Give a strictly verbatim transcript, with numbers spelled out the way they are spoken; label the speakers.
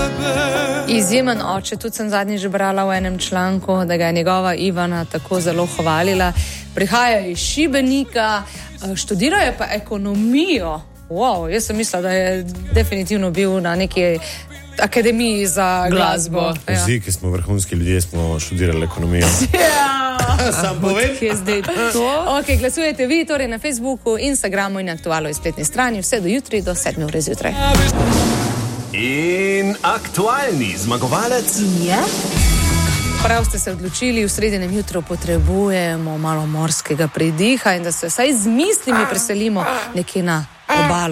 Speaker 1: Izjemen oče, tudi sem zadnji že brala v enem članku, da ga je njegova Ivana tako zelo hvalila. Prihaja iz Šibenika, študira je pa ekonomijo. Wow, jaz sem mislila, da je definitivno bil na neki akademiji za glasbo.
Speaker 2: Vsi, ki smo vrhunski ljudje, smo študirali ekonomijo.
Speaker 1: Ja,
Speaker 2: sam povem.
Speaker 1: Je zdaj to. Ok, glasujete vi torej na Facebooku, Instagramu in Aktualovi spletni strani, vse do jutri, do sedme ure zjutraj.
Speaker 3: In aktualni zmagovalec
Speaker 1: je? Prav ste se odločili, v sredinem jutru potrebujemo malo morskega pridiha in da se vsaj z mislimi preselimo nekje na obalo.